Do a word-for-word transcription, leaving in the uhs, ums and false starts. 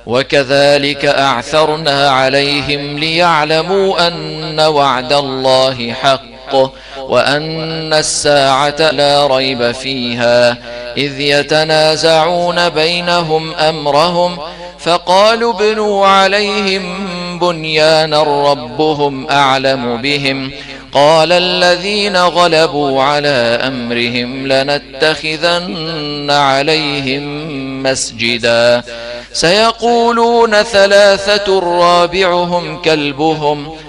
وكذلك أعثرنا عليهم ليعلموا أن وعد الله حق وأن الساعة لا ريب فيها إذ يتنازعون بينهم أمرهم فقالوا ابنوا عليهم بنيانا ربهم أعلم بهم قال الذين غلبوا على أمرهم لنتخذن عليهم مسجدا سيقولون ثلاثة رابعهم كلبهم